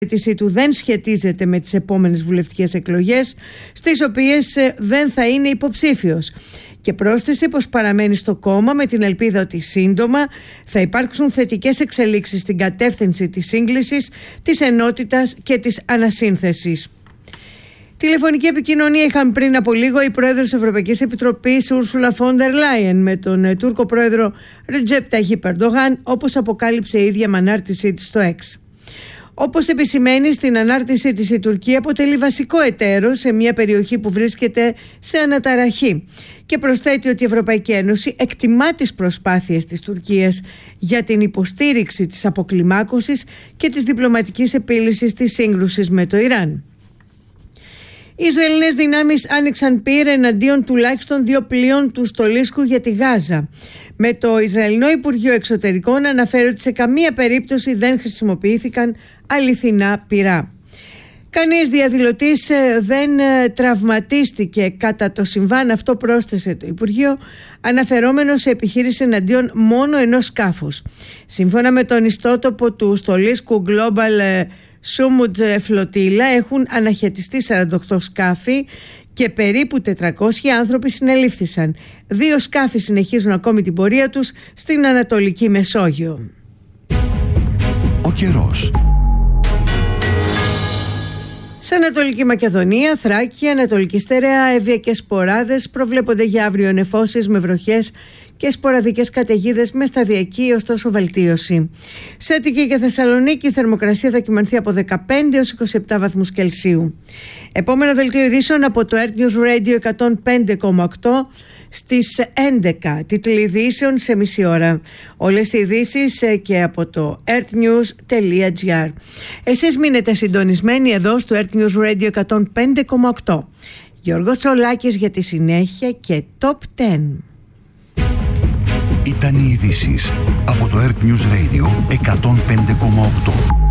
του δεν σχετίζεται με τις επόμενες βουλευτικές εκλογές, στις οποίες δεν θα είναι υποψήφιος. Και πρόσθεσε πως παραμένει στο κόμμα με την ελπίδα ότι σύντομα θα υπάρξουν θετικές εξελίξεις στην κατεύθυνση της σύγκλησης, της ενότητας και της ανασύνθεσης. Τηλεφωνική επικοινωνία είχαν πριν από λίγο η πρόεδρος της Ευρωπαϊκής Επιτροπής Ursula von der Leyen με τον Τούρκο πρόεδρο Recep Tayyip Erdogan, όπως αποκάλυψε η ίδια με ανάρτησή της στο X. Όπως επισημαίνει στην ανάρτησή της, η Τουρκία αποτελεί βασικό εταίρο σε μια περιοχή που βρίσκεται σε αναταραχή και προσθέτει ότι η Ευρωπαϊκή Ένωση εκτιμά τις προσπάθειες της Τουρκίας για την υποστήριξη της αποκλιμάκωσης και της διπλωματικής επίλυσης της σύγκρουσης με το Ιράν. Οι Ισραηλινές δυνάμεις άνοιξαν πυρ εναντίον τουλάχιστον 2 πλοίων του στολίσκου για τη Γάζα. Με το Ισραηλινό Υπουργείο Εξωτερικών αναφέρει ότι σε καμία περίπτωση δεν χρησιμοποιήθηκαν αληθινά πυρά. Κανείς διαδηλωτής δεν τραυματίστηκε κατά το συμβάν αυτό, πρόσθεσε το Υπουργείο, αναφερόμενο σε επιχείρηση εναντίον μόνο ενός σκάφους. Σύμφωνα με τον ιστότοπο του στολίσκου Global Sumud Φλωτήλα, έχουν αναχαιτιστεί 48 σκάφη και περίπου 400 άνθρωποι συνελήφθησαν. 2 σκάφη συνεχίζουν ακόμη την πορεία τους στην Ανατολική Μεσόγειο. Ο καιρός. Σε Ανατολική Μακεδονία, Θράκη, Ανατολική Στερεά, Εύβοια και Σποράδες προβλέπονται για αύριο νεφώσεις με βροχές και σποραδικές καταιγίδες με σταδιακή ωστόσο βελτίωση. Σε Αττική και Θεσσαλονίκη η θερμοκρασία θα κυμανθεί από 15 έως 27 βαθμούς Κελσίου. Επόμενο δελτίο ειδήσεων από το Earth News Radio 105,8 στις 11. Τίτλοι ειδήσεων σε μισή ώρα. Όλες οι ειδήσεις και από το earthnews.gr. Εσείς μείνετε συντονισμένοι εδώ στο Earth News Radio 105,8. Γιώργος Τσολάκης για τη συνέχεια και Top 10. Ήταν οι ειδήσεις από το Earth News Radio 105,8.